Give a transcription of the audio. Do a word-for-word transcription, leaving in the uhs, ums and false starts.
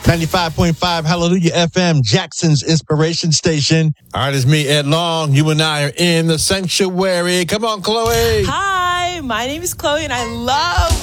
ninety-five point five Hallelujah F M, Jackson's inspiration station. All right, it's me, Ed Long. You and I are in the sanctuary. Come on, Chloe. Hi, my name is Chloe, and I love